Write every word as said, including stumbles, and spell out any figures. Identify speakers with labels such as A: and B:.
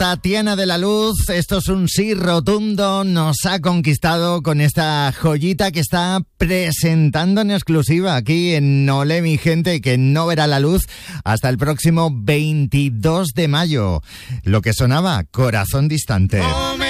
A: Tatiana de la Luz. Esto es un sí rotundo. Nos ha conquistado con esta joyita que está presentando en exclusiva aquí en Olé, mi gente, que no verá la luz hasta el próximo veintidós de mayo. Lo que sonaba, Corazón Distante.